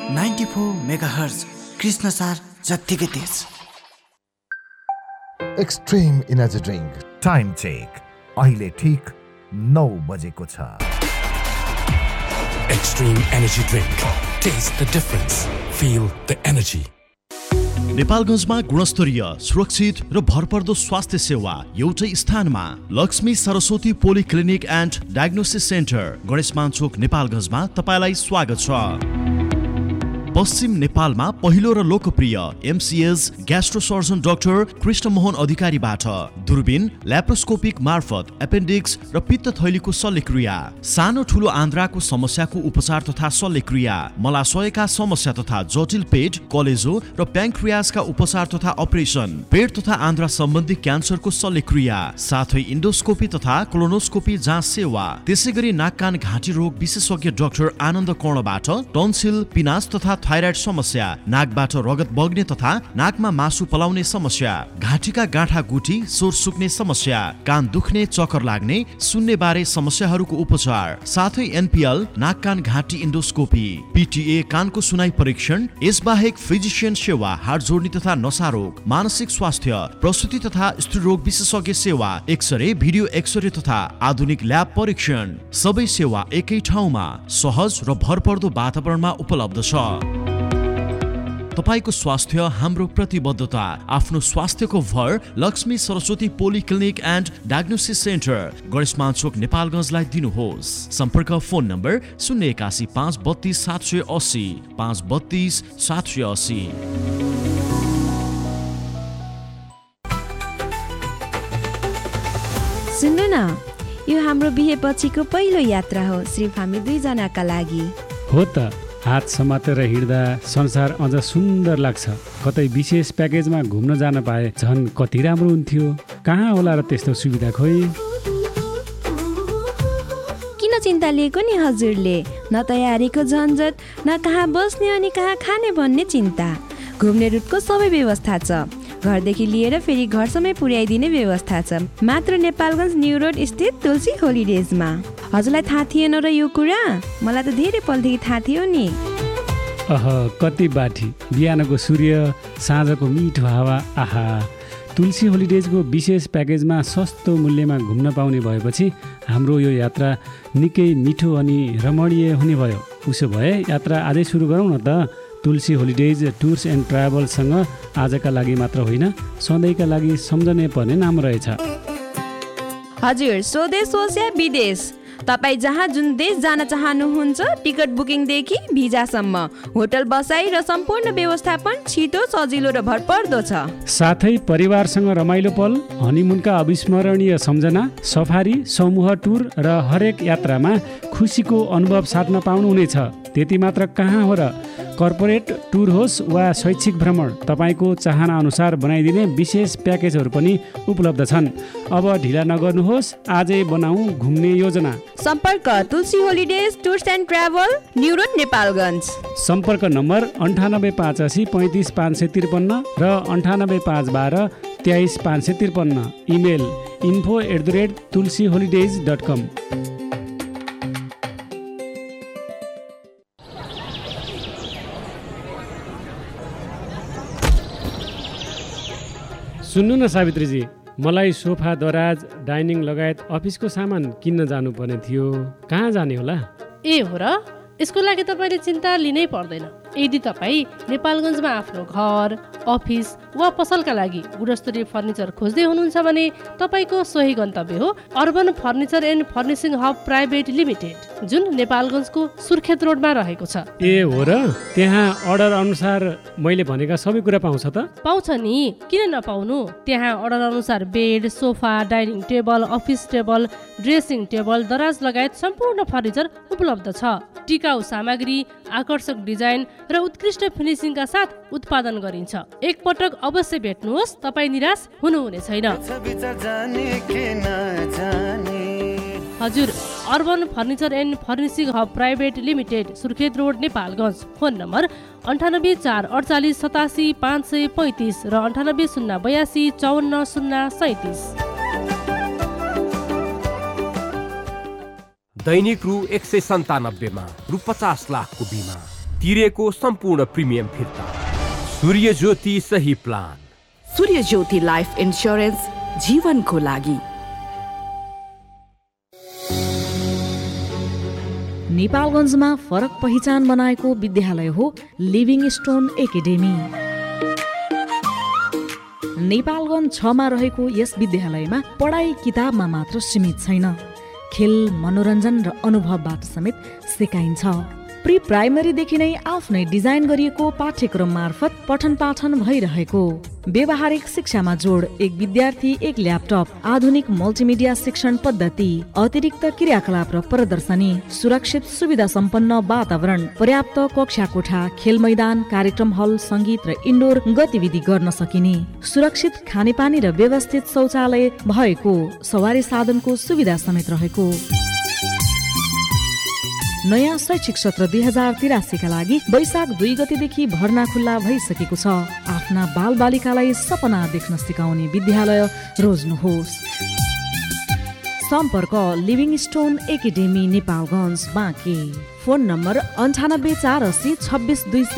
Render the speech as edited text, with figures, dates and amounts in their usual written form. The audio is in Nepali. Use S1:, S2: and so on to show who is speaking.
S1: 94 मेगाहर्ज कृष्णसार जत्तिकै तेज।
S2: Extreme energy drink
S3: time check अहिले ठीक 9 बजेको छ।
S4: Extreme Energy Drink. Taste the difference. Feel the energy.
S5: नेपालगञ्जमा गुणस्तरीय, सुरक्षित र भरपर्दो स्वास्थ्य सेवा एउटै स्थानमा। Lakshmi Saraswati polyclinic and diagnosis centre Ganeshman चोक नेपालगञ्जमा तपाईलाई स्वागत छ। पश्चिम नेपालमा पहिलो र लोकप्रिय MCS ग्यास्ट्रोसर्जन डाक्टर कृष्णमोहन अधिकारीबाट दूरबीन, ल्याप्रोस्कोपिक मार्फत एपेन्डिक्स र पित्त थैलीको शल्यक्रिया, सानो ठुलो आन्द्राको समस्याको उपचार तथा शल्यक्रिया, मलाशयका समस्या तथा जटिल पेट, कलेजो र प्याङ्क्रियासका उपचार तथा अपरेसन, पेट तथा आन्द्रा सम्बन्धी क्यान्सरको शल्यक्रिया, साथै इन्डोस्कोपी तथा कोलोनोस्कोपी जाँच सेवा। त्यसैगरी नाक कान घाँटी रोग विशेषज्ञ डाक्टर आनन्द कर्णबाट टन्सिल, पिनास तथा थाइराइड समस्या, नाकबाट रगत बग्ने तथा नाकमा मासु पलाउने समस्या, घाँटीका गाँठा गुठी, स्वर सुक्ने समस्या, कान दुख्ने, चक्कर लाग्ने, सुन्ने बारे समस्याहरूको उपचार, साथै NPL नाक कान घाँटी इन्डोस्कोपी, PTA कानको सुनाइ परीक्षण, यसबाहेक फिजिसियन सेवा, हाड जोड्ने तथा नसा रोग, मानसिक स्वास्थ्य, प्रसुति तथा स्त्रीरोग विशेषज्ञ सेवा, एक्सरे, भिडियो एक्सरे तथा आधुनिक ल्याब परीक्षण, सबै सेवा एकै ठाउँमा सहज र भरपर्दो वातावरणमा उपलब्ध छ। तपाईको स्वास्थ्य हाम्रो प्रतिबद्धता। आफ्नो स्वास्थ्यको भर Lakshmi Saraswati polyclinic and diagnosis centre Ganeshman चोक नेपालगञ्जलाई दिनुहोस्। सम्पर्क फोन नम्बर 081 532 780 532 780।
S6: सुन्नु न, यो हाम्रो बिहेपछिको पहिलो यात्रा हो, सिर्फ हामी दुईजनाका लागि।
S7: हो त, हात समातेर हिँड्दा संसार अझ सुन्दर लाग्छ। कतै विशेष प्याकेजमा घुम्न जान पाए झन् कति राम्रो हुन्थ्यो। कहाँ होला र त्यस्तो सुविधा खोइ?
S6: किन चिन्ता लिएको नि हजुरले? न तयारीको झन्झट, न कहाँ बस्ने अनि कहाँ खाने भन्ने चिन्ता। घुम्ने रुटको सबै व्यवस्था छ। घरदेखि लिएर फेरि घरसम्म पुर्याइदिने व्यवस्था छ, मात्र नेपालगञ्ज न्यू रोड स्थित तुलसी होलिडेजमा। हजुरलाई थाहा थिएन र यो कुरा? मलाई त धेरै पलदेखि थाहा थियो नि।
S7: कति बाठी, बिहानको सूर्य, साँझको मिठो हावा, आहा। तुलसी होलिडेजको विशेष प्याकेजमा सस्तो मूल्यमा घुम्न पाउने भएपछि हाम्रो यो यात्रा निकै मिठो अनि रमणीय हुने भयो। उसो भए यात्रा आजै सुरु गरौँ न त। तुलसी होलिडेज टुर्स एन्ड ट्राभल्ससँग आजका लागि मात्र होइन, सधैँका लागि सम्झनै पर्ने नाम रहेछ।
S6: हजुर, स्वदेश होस् या विदेश, तपाईँ जहाँ जुन देश जान चाहनुहुन्छ, टिकट बुकिङदेखि भिजासम्म, होटल बसाई र सम्पूर्ण व्यवस्थापन छिटो, सजिलो र भरपर्दो छ।
S7: साथै परिवारसँग रमाइलो पल, हनीमुनका अविस्मरणीय सम्झना, सफारी, समूह टुर र हरेक यात्रामा खुसीको अनुभव साट्न पाउनुहुनेछ। त्यति मात्र कहाँ हो र, कर्पोरेट टुर होस् वा शैक्षिक भ्रमण, तपाईँको चाहना अनुसार बनाइदिने विशेष प्याकेजहरू पनि उपलब्ध छन्। अब ढिला नगर्नुहोस्, आजै बनाऊ घुम्ने योजना।
S6: सम्पर्क तुलसी holidays tours and travel, new road Nepalgunj.
S7: सम्पर्क नम्बर 98 85 35 553 र 98 512 23 553। Email info@tulsiholidays.com। सुन्नु न सावित्रीजी, मलाई सोफा, दराज, डाइनिङ लगायत अफिसको सामान किन्न जानुपर्ने थियो। कहाँ जाने होला?
S8: ए हो र, यसको लागि तपाईँले चिन्ता लिनै पर्दैन। यदि तपाईँ नेपालगञ्जमा आफ्नो घर, अफिस वा पसलका लागि गुणस्तरीय फर्निचर खोज्दै हुनुहुन्छ भने तपाईँको सही गन्तव्य हो urban furniture and furnishing hub private limited, जुन नेपालगञ्जको सुर्खेत रोडमा रहेको छ।
S7: ए हो र, त्यहाँ अर्डर अनुसार मैले भनेका सबै कुरा पाउँछ त?
S8: पाउँछ नि, किन नपाउनु। त्यहाँ अर्डर अनुसार bed, sofa, dining table, office table, dressing table, दराज लगायत सम्पूर्ण फर्निचर उपलब्ध छ। टिकाउ सामग्री, आकर्षक डिजाइन र उत्कृष्ट फिनिसिङका साथ उत्पादन गरिन्छ। एकपटक अवश्य भेट्नुहोस्, तपाईँ निराश हुनुहुने छैन। हजुर, urban furniture and furnishing hub private limited, Surkhet road, Nepalgunj. Phone number 98 448 87 535 र 98 082 54 037।
S4: दैनिक रु 197 मा रु 50 लाखको बिमा।
S9: तिरेको सम्पूर्ण प्रिमियम फिर्ता। सूर्य ज्योति सही प्लान।
S10: सूर्य ज्योति लाइफ इन्स्योरेन्स, जीवनको लागि।
S11: नेपालगञ्जमा फरक पहिचान बनाएको विद्यालय हो लिभिङ स्टोन एकाडेमी। नेपालगञ्ज 6 मा रहेको यस विद्यालयमा पढाइ किताबमा मात्र सीमित छैन, खेल, मनोरञ्जन र अनुभवबाट समेत सिकाइन्छ। प्री प्राइमरीदेखि नै आफ्नै डिजाइन गरिएको पाठ्यक्रम मार्फत पठन पाठन भइरहेको। व्यवहारिक शिक्षामा जोड, एक विद्यार्थी एक ल्यापटप, आधुनिक मल्टिमिडिया शिक्षण पद्धति, अतिरिक्त क्रियाकलाप र प्रदर्शनी, सुरक्षित सुविधा सम्पन्न वातावरण, पर्याप्त कक्षा कोठा, खेल मैदान, कार्यक्रम हल, सङ्गीत र इन्डोर गतिविधि गर्न सकिने, सुरक्षित खानेपानी र व्यवस्थित शौचालय भएको, सवारी साधनको सुविधा समेत रहेको। नयाँ शैक्षिक सत्र 2083 का लागि वैशाख 2 गतेदेखि भर्ना खुल्ला भइसकेको छ। आफ्ना बालबालिकालाई सपना देख्न सिकाउने विद्यालय रोज्नुहोस्। सम्पर्क living stone academy, Nepalgunj, Banke. Phone number 98 480 26 200।